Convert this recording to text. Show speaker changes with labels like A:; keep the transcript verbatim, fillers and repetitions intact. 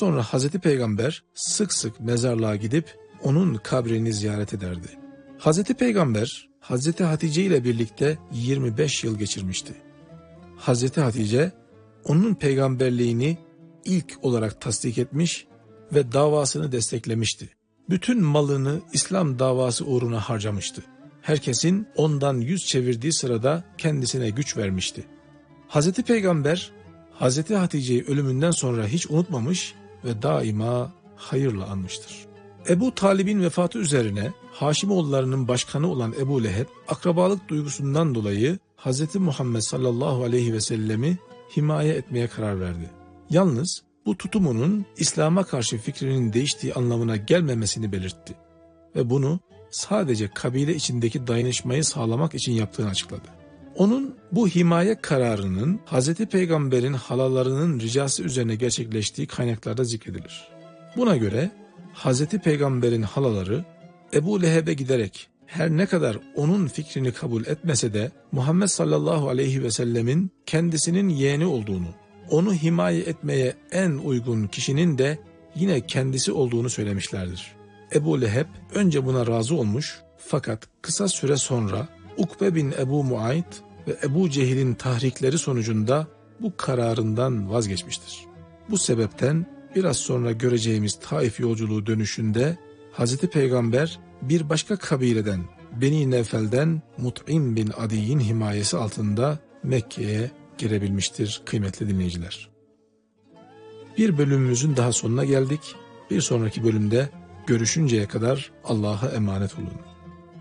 A: sonra Hazreti Peygamber sık sık mezarlığa gidip onun kabrini ziyaret ederdi. Hazreti Peygamber Hazreti Hatice ile birlikte yirmi beş yıl geçirmişti. Hazreti Hatice onun peygamberliğini ilk olarak tasdik etmiş ve davasını desteklemişti. Bütün malını İslam davası uğruna harcamıştı. Herkesin ondan yüz çevirdiği sırada kendisine güç vermişti. Hazreti Peygamber Hazreti Hatice'yi ölümünden sonra hiç unutmamış ve daima hayırla anmıştır. Ebu Talib'in vefatı üzerine Haşimoğullarının başkanı olan Ebu Leheb, akrabalık duygusundan dolayı Hazreti Muhammed sallallahu aleyhi ve sellemi himaye etmeye karar verdi. Yalnız bu tutumunun İslam'a karşı fikrinin değiştiği anlamına gelmemesini belirtti ve bunu sadece kabile içindeki dayanışmayı sağlamak için yaptığını açıkladı. Onun bu himaye kararının Hazreti Peygamber'in halalarının ricası üzerine gerçekleştiği kaynaklarda zikredilir. Buna göre Hazreti Peygamber'in halaları Ebu Leheb'e giderek her ne kadar onun fikrini kabul etmese de Muhammed sallallahu aleyhi ve sellemin kendisinin yeğeni olduğunu, onu himaye etmeye en uygun kişinin de yine kendisi olduğunu söylemişlerdir. Ebu Leheb önce buna razı olmuş fakat kısa süre sonra Ukbe bin Ebu Muayt ve Ebu Cehil'in tahrikleri sonucunda bu kararından vazgeçmiştir. Bu sebepten biraz sonra göreceğimiz Taif yolculuğu dönüşünde Hazreti Peygamber bir başka kabileden Beni Nevfel'den Mut'im bin Adi'nin himayesi altında Mekke'ye girebilmiştir kıymetli dinleyiciler. Bir bölümümüzün daha sonuna geldik. Bir sonraki bölümde görüşünceye kadar Allah'a emanet olun.